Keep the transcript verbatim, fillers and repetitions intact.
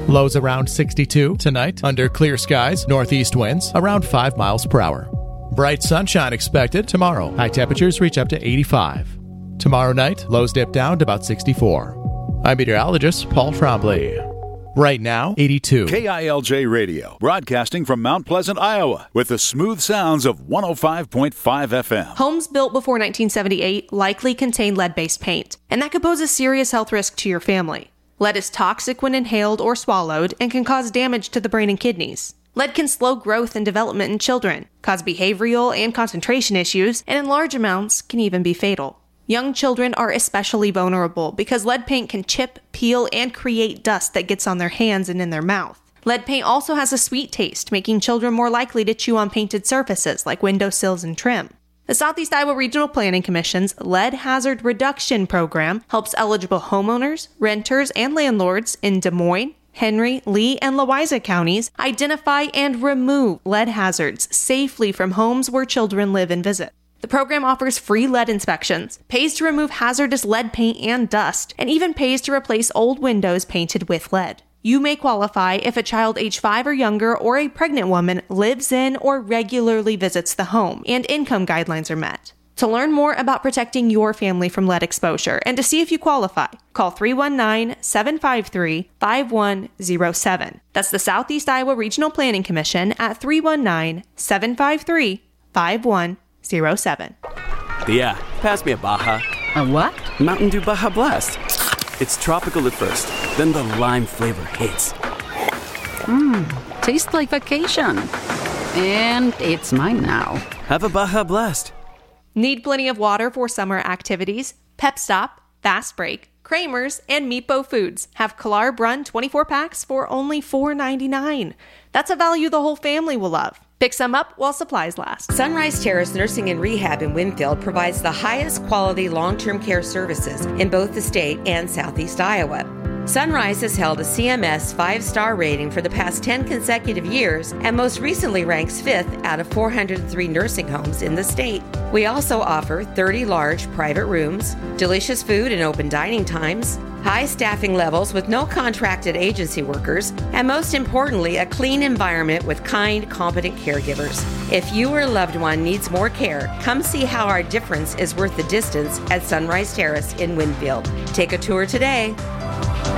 Lows around sixty-two tonight, under clear skies, northeast winds around five miles per hour. Bright sunshine expected tomorrow. High temperatures reach up to eighty-five. Tomorrow night, lows dip down to about sixty-four. I'm meteorologist Paul Trombley. Right now, eighty-two. K I L J Radio, broadcasting from Mount Pleasant, Iowa, with the smooth sounds of one oh five point five F M. Homes built before nineteen seventy-eight likely contain lead-based paint, and that could pose a serious health risk to your family. Lead is toxic when inhaled or swallowed and can cause damage to the brain and kidneys. Lead can slow growth and development in children, cause behavioral and concentration issues, and in large amounts can even be fatal. Young children are especially vulnerable because lead paint can chip, peel, and create dust that gets on their hands and in their mouth. Lead paint also has a sweet taste, making children more likely to chew on painted surfaces like windowsills and trim. The Southeast Iowa Regional Planning Commission's Lead Hazard Reduction Program helps eligible homeowners, renters, and landlords in Des Moines, Henry, Lee, and Louisa counties identify and remove lead hazards safely from homes where children live and visit. The program offers free lead inspections, pays to remove hazardous lead paint and dust, and even pays to replace old windows painted with lead. You may qualify if a child age five or younger or a pregnant woman lives in or regularly visits the home and income guidelines are met. To learn more about protecting your family from lead exposure and to see if you qualify, call three one nine, seven five three, five one zero seven. That's the Southeast Iowa Regional Planning Commission at three one nine, seven five three, five one zero seven. Yeah, pass me a Baja. A what? Mountain Dew Baja Blast. It's tropical at first, then the lime flavor hits. Mmm, tastes like vacation. And it's mine now. Have a Baja Blast. Need plenty of water for summer activities? Pep Stop, Fast Break, Kramer's, and Meepo Foods have Kalar Brun twenty-four packs for only four ninety-nine. That's a value the whole family will love. Pick some up while supplies last. Sunrise Terrace Nursing and Rehab in Winfield provides the highest quality long-term care services in both the state and Southeast Iowa. Sunrise has held a C M S five-star rating for the past ten consecutive years and most recently ranks fifth out of four hundred three nursing homes in the state. We also offer thirty large private rooms, delicious food and open dining times, high staffing levels with no contracted agency workers, and most importantly, a clean environment with kind, competent caregivers. If you or a loved one needs more care, come see how our difference is worth the distance at Sunrise Terrace in Winfield. Take a tour today.